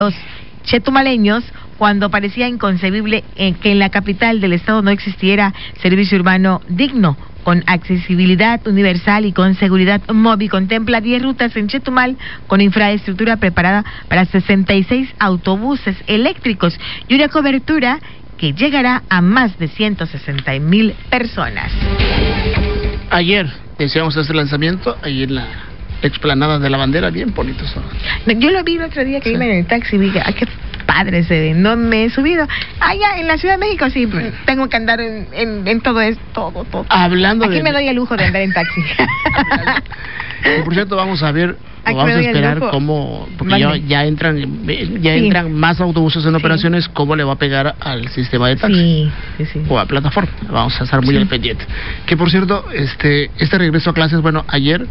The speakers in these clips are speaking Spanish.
los chetumaleños cuando parecía inconcebible que en la capital del estado no existiera servicio urbano digno, con accesibilidad universal y con seguridad. Movi contempla 10 rutas en Chetumal con infraestructura preparada para 66 autobuses eléctricos y una cobertura que llegará a más de 160,000 personas. Ayer decíamos ese lanzamiento, ahí en la explanada de la bandera, bien bonito eso. Yo lo vi el otro día que iba en el taxi y dije, ¡ay, qué padre se ve! No me he subido. Allá en la Ciudad de México sí, tengo que andar en todo esto, todo. Hablando Aquí me doy el lujo de andar en taxi. Y por cierto, vamos a ver, vamos a esperar cómo, porque ya entran más autobuses en operaciones, cómo le va a pegar al sistema de taxi o a plataforma. Vamos a estar muy al pendiente. Que por cierto, este regreso a clases, bueno, ayer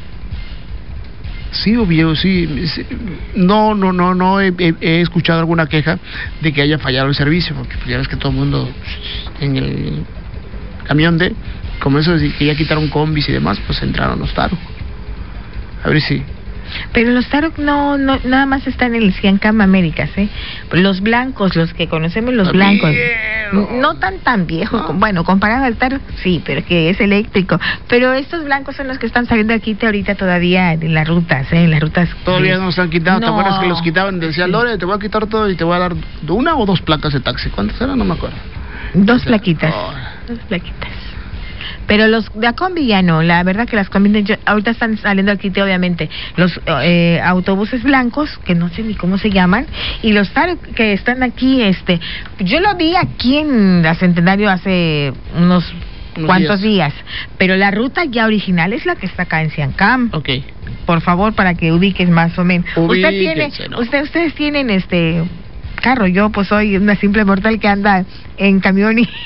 sí, obvio, sí. No he escuchado alguna queja de que haya fallado el servicio, porque ya ves que todo el mundo en el camión como eso de que ya quitaron combis y demás, pues entraron los Taruk. A ver si. Pero los Taruk no nada más están en el Ciancam Américas, los blancos, los que conocemos, los blancos, no tan viejos, no. Bueno, comparado al Taruk, sí, pero que es eléctrico. Pero estos blancos son los que están saliendo aquí ahorita todavía en las rutas, Todavía no se han quitado, no. ¿Te acuerdas que los quitaban? Decía, Lore, te voy a quitar todo y te voy a dar 1 o 2 placas de taxi. ¿Cuántas eran? No me acuerdo. 2 plaquitas. 2 plaquitas. Pero los de Acombi ya no, la verdad que las combi ahorita están saliendo aquí obviamente los autobuses blancos, que no sé ni cómo se llaman, y los Taruk que están aquí, yo lo vi aquí en la Centenario hace unos cuantos días, pero la ruta ya original es la que está acá en Ciancam. Okay. Por favor, para que ubiques más o menos. ¿no? Ustedes tienen carro, yo pues soy una simple mortal que anda en camión y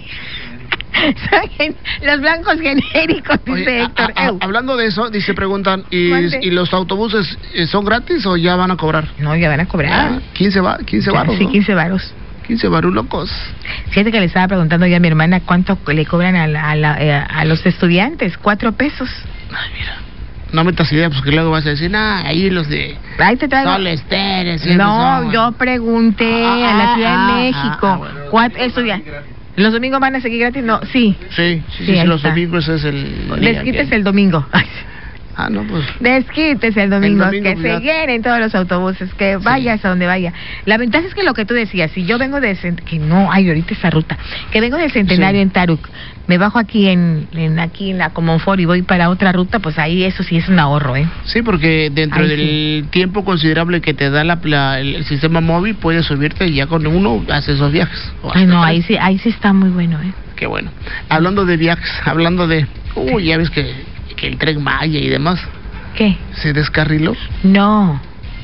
los blancos genéricos, dice Héctor. Hablando de eso, preguntan, ¿y los autobuses son gratis o ya van a cobrar? No, ya van a cobrar. 15 varos, sí, ¿no? 15 varos. 15 locos. Fíjate que le estaba preguntando yo a mi hermana cuánto le cobran a los estudiantes. 4 pesos. Ay, mira. No metas idea, porque luego vas a decir, ahí los de ahí te traigo. Solesteres. No, yo pregunté a la Ciudad de México. Bueno. Estudiantes. ¿Los domingos van a seguir gratis? No, sí. Sí, los domingos es el... Desquites el domingo. No, pues... Desquites el domingo que se llenen todos los autobuses, que vayas a donde vaya. La ventaja es que lo que tú decías, si yo vengo de... que no hay ahorita esa ruta, que vengo del Centenario en Taruk, me bajo aquí en la Comonfort y voy para otra ruta, pues ahí eso sí es un ahorro, Sí, porque dentro del tiempo considerable que te da el sistema móvil, puedes subirte y ya con uno haces esos viajes. Ay, no, ahí sí está muy bueno, Qué bueno. Hablando de viajes, hablando de... ya ves que el Tren Maya y demás. ¿Qué? ¿Se descarriló? No.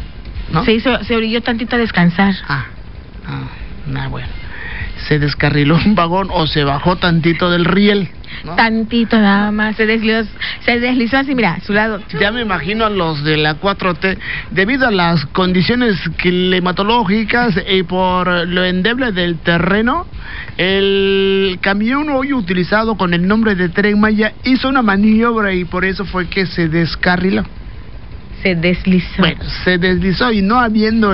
Se orilló tantito a descansar. Bueno. ¿Se descarriló un vagón o se bajó tantito del riel? ¿No? Tantito nada más, se deslizó así, mira, a su lado. Ya me imagino a los de la 4T, debido a las condiciones climatológicas y por lo endeble del terreno, el camión hoy utilizado con el nombre de Tren Maya hizo una maniobra y por eso fue que se descarriló. Se deslizó. Bueno, se deslizó y no habiendo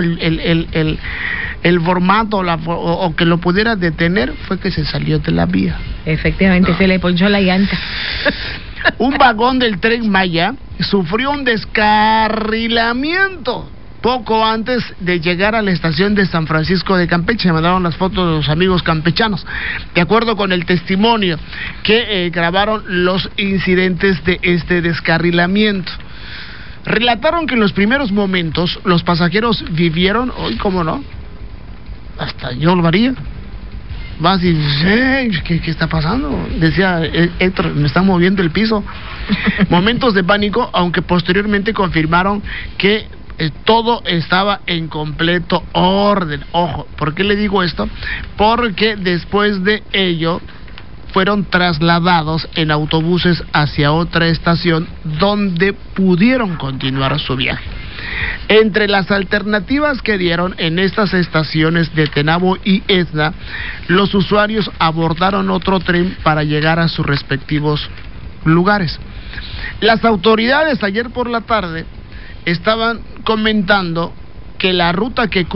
el formato o que lo pudiera detener, fue que se salió de la vía. Efectivamente, se le ponchó la llanta. Un vagón del Tren Maya sufrió un descarrilamiento poco antes de llegar a la estación de San Francisco de Campeche. Me mandaron las fotos de los amigos campechanos. De acuerdo con el testimonio que grabaron los incidentes de este descarrilamiento, relataron que en los primeros momentos los pasajeros vivieron, cómo no, hasta yo lo haría. Vas y dices, ¿qué está pasando? Decía Héctor, me están moviendo el piso. Momentos de pánico, aunque posteriormente confirmaron que todo estaba en completo orden. Ojo, ¿por qué le digo esto? Porque después de ello fueron trasladados en autobuses hacia otra estación donde pudieron continuar su viaje. Entre las alternativas que dieron en estas estaciones de Tenabo y Esna, los usuarios abordaron otro tren para llegar a sus respectivos lugares. Las autoridades ayer por la tarde estaban comentando que la ruta que